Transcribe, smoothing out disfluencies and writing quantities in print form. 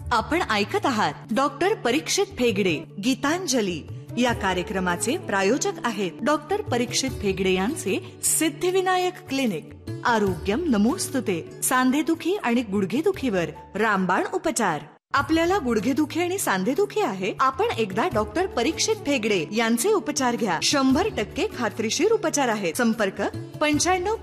आपण ऐकत आहात डॉक्टर परीक्षित फेगडे गीतांजली या कार्यक्रमाचे प्रायोजक आहेत डॉक्टर परीक्षित फेगडे यांचे सिद्धिविनायक क्लिनिक. आरोग्यम नमोस्तुते. सांधेदुखी आणि गुडघेदुखीवर रामबाण उपचार. आपल्याला गुडघेदुखी आणि सांधेदुखी आहे, आपण एकदा डॉक्टर परीक्षित फेगडे यांचे उपचार घ्या. 100% खात्रीशीर उपचार आहेत. संपर्क 95